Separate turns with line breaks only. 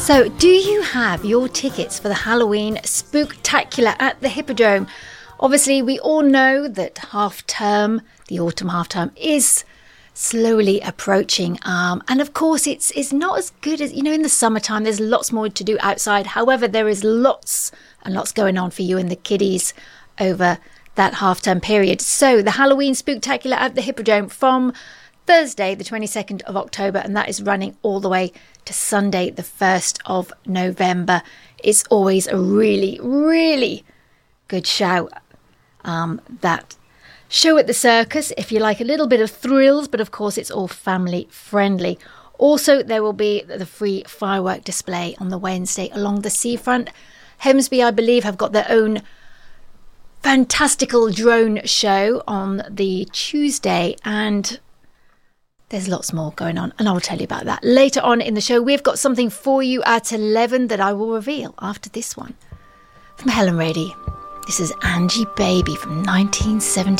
So, do you have your tickets for the Halloween Spooktacular at the Hippodrome? Obviously, we all know that half-term, the autumn half-term, is slowly approaching. And of course, it's not as good as, in the summertime, there's lots more to do outside. However, there is lots and lots going on for you and the kiddies over that half-term period. So, the Halloween Spooktacular at the Hippodrome from Thursday, the 22nd of October, and that is running all the way to Sunday, the 1st of November. It's always a really, really good show. That show at the circus, if you like a little bit of thrills, but of course it's all family friendly. Also, there will be the free firework display on the Wednesday along the seafront. Hemsby, I believe, have got their own fantastical drone show on the Tuesday, and there's lots more going on, and I'll tell you about that later on in the show. We've got something for you at 11 that I will reveal after this one. From Helen Reddy, this is Angie Baby from 1970.